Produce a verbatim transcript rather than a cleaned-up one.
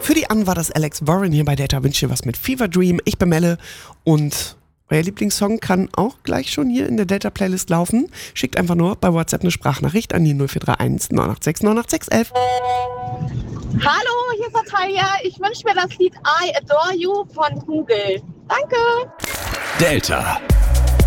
Für die An war das Alex Warren hier bei Data Wünsche dir was mit Fever Dream. Ich bin Melle und euer Lieblingssong kann auch gleich schon hier in der Data-Playlist laufen. Schickt einfach nur bei WhatsApp eine Sprachnachricht an die null vier drei eins neun acht sechs neun acht sechs eins eins. Hallo, hier ist Natalia. Ich wünsche mir das Lied I Adore You von Google. Danke. Delta.